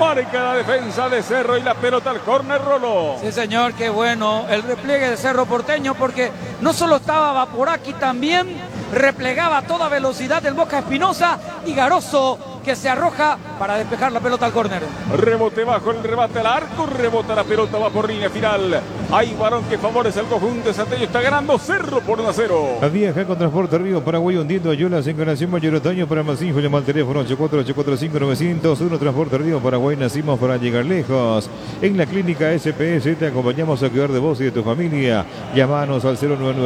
Marca la defensa de Cerro y la pelota al córner, Rolo. Sí, señor, qué bueno el repliegue de Cerro Porteño, porque no solo estaba Vaporaki, también replegaba a toda velocidad el Boca Espinosa y Garoso, que se arroja para despejar la pelota al córner. Rebote bajo, el rebate al arco, rebota la pelota, va por línea final. Hay varón que favorece al conjunto de Santello, está ganando Cerro por 1-0. Viaja con Transporte Río Paraguay, hundiendo Ayulas, encarnación Mayor Otoño. Para más info, llama al teléfono 84-845-901. Transporte Río Paraguay, nacimos para llegar lejos. En la clínica SPS te acompañamos a cuidar de vos y de tu familia. Llámanos al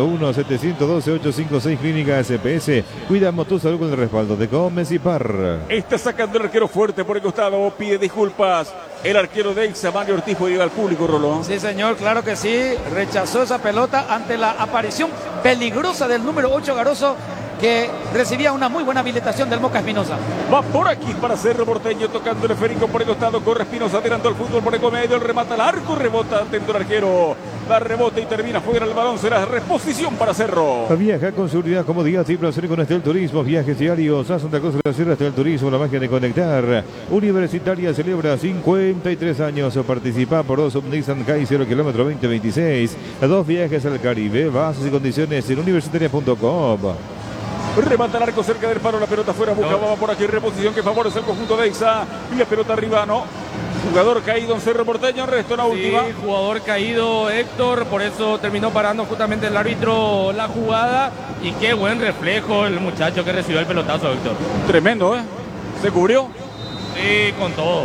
0991-712-856, Clínica SPS. Cuidamos tu salud con el respaldo de Gómez y Par. Está sacando el arquero fuerte por el costado, pide disculpas. El arquero de Exa, Mario Ortiz, fue llegar al público, Rolón. Sí, señor, claro que sí. Rechazó esa pelota ante la aparición peligrosa del número 8, Garoso, que recibía una muy buena habilitación del Boca Espinosa. Va por aquí para Cerro Porteño, tocando el esférico por el costado, corre Espinosa, adelantó el fútbol por el medio, el remata al arco, rebota, atento el arquero. La rebota y termina fuera el balón, será reposición para Cerro. Viaja con seguridad, comodidad y placer con Estel Turismo, viajes diarios a Santa Cruz de la Sierra. Estel Turismo, la magia de conectar. Universitaria celebra 53 años, participa por 2 Nissan Kai 0 kilómetro 2026. 2 viajes al Caribe, bases y condiciones en universitaria.com. Remata el arco cerca del palo, la pelota fuera, buscaba por aquí reposición que favorece el conjunto de Exa. Y la pelota arriba, no. Jugador caído en Cerro Porteño, resto la última. Sí, jugador caído Héctor, por eso terminó parando justamente el árbitro la jugada. Y qué buen reflejo el muchacho que recibió el pelotazo, Héctor. Tremendo, ¿eh? ¿Se cubrió? Sí, con todo.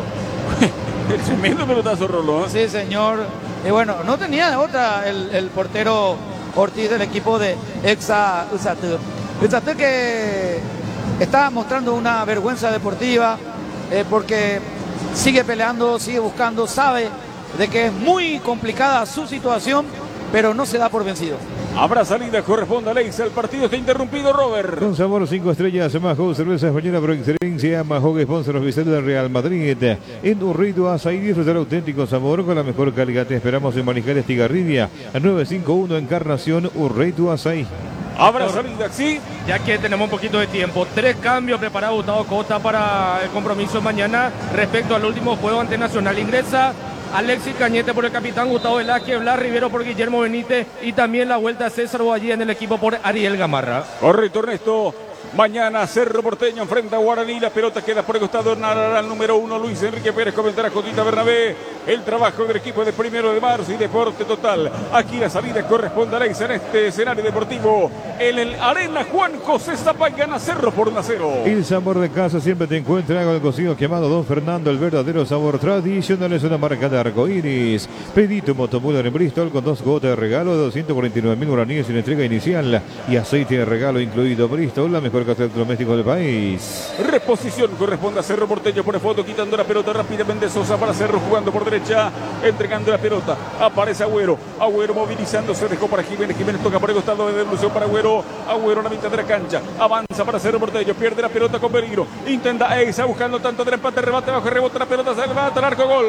El tremendo pelotazo, Roló, ¿eh? Sí, señor. Y bueno, no tenía otra el portero Ortiz del equipo de Exa Uzatú. Uzatú que está mostrando una vergüenza deportiva porque sigue peleando, sigue buscando, sabe de que es muy complicada su situación, pero no se da por vencido. Habrá salida, corresponde a Leisa. El partido está interrumpido, Robert. Con sabor 5 estrellas, Majo, cerveza española por excelencia. Majo, sponsor oficial del Real Madrid. En Urrido, Azaí, disfrutar auténtico sabor con la mejor calidad. Te esperamos en Manizales, Tigarribia, a 951 Encarnación, Urrido, Azaí. Habrá salida, sí. Ya que tenemos un poquito de tiempo, 3 cambios preparados Gustavo Costa para el compromiso mañana respecto al último juego ante Nacional. Ingresa Alexis Cañete por el capitán Gustavo Velázquez, Blas Rivero por Guillermo Benítez y también la vuelta a César Boallí en el equipo por Ariel Gamarra. Correcto, Ernesto. Mañana Cerro Porteño enfrenta a Guaraní. La pelota queda por el costado. Narrará el número 1, Luis Enrique Pérez. Comentará Jotita Bernabé. El trabajo del equipo de 1 de marzo y Deporte Total. Aquí la salida corresponde a Leisa en este escenario deportivo. En el Arena Juan José Zapag, gana Cerro por 1-0. El sabor de casa siempre te encuentra con el cocido quemado Don Fernando. El verdadero sabor tradicional es una marca de arcoíris. Pedí tu motomuller en Bristol con 2 cuotas de regalo de 249.000 guaraníes en entrega inicial y aceite de regalo incluido. Bristol, la mejor casa electrodoméstico del país. Reposición corresponde a Cerro Porteño. Pone foto, quitando la pelota rápidamente Sosa para Cerro, jugando por derecha, entregando la pelota. Aparece Agüero. Agüero movilizándose, dejó para Jiménez. Jiménez toca por el costado de devolución para Agüero. Agüero a la mitad de la cancha. Avanza para Cerro Porteño. Pierde la pelota con peligro. Intenta Exa buscando tanto del empate. Rebate bajo, rebota la pelota. Se levanta el arco. Gol.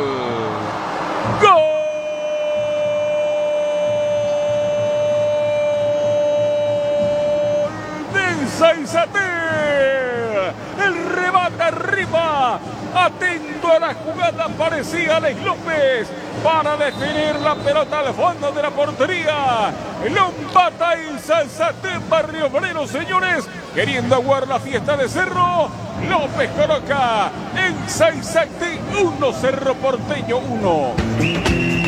¡Gol! Saizate, el remate arriba, atento a la jugada, parecía Alex López para definir la pelota al fondo de la portería. Lo empata el Saizate, Barrio Obrero, señores, queriendo aguar la fiesta de Cerro. López coloca en Saizate 1, Cerro Porteño 1. 1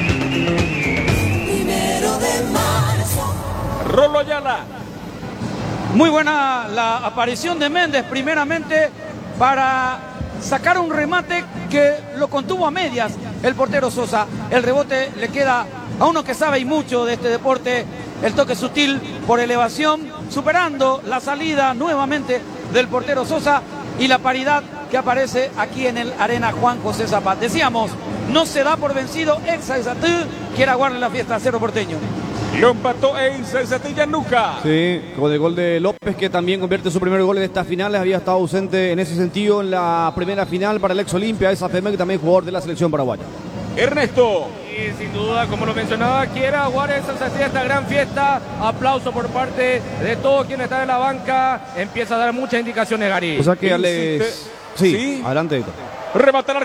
de marzo. Rolo Ayala. Muy buena la aparición de Méndez, primeramente para sacar un remate que lo contuvo a medias el portero Sosa. El rebote le queda a uno que sabe y mucho de este deporte, el toque sutil por elevación, superando la salida nuevamente del portero Sosa y la paridad que aparece aquí en el Arena Juan José Zapag. Decíamos, no se da por vencido Exa Izatú, quiere aguarle la fiesta a Cerro Porteño. Lo empató en Satilla Nuca. Sí, con el gol de López, que también convierte su primer gol en estas finales. Había estado ausente en ese sentido en la primera final para el ex Olimpia, esa FEMEC, también jugador de la selección paraguaya. Ernesto. Y sin duda, como lo mencionaba, quiere aguar esta gran fiesta. Aplauso por parte de todo quien está en la banca. Empieza a dar muchas indicaciones, Gary. O sea que Alex... Sí, adelante, Héctor. Remata